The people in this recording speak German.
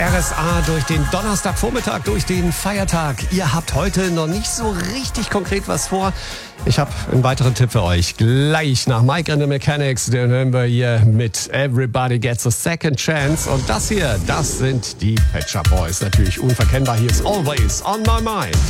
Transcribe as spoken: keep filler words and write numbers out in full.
R S A durch den Donnerstagvormittag, durch den Feiertag. Ihr habt heute noch nicht so richtig konkret was vor. Ich habe einen weiteren Tipp für euch. Gleich nach Mike and the Mechanics, den hören wir hier mit Everybody Gets a Second Chance. Und das hier, das sind die Pet Shop Boys. Natürlich unverkennbar. Hier ist Always on My Mind.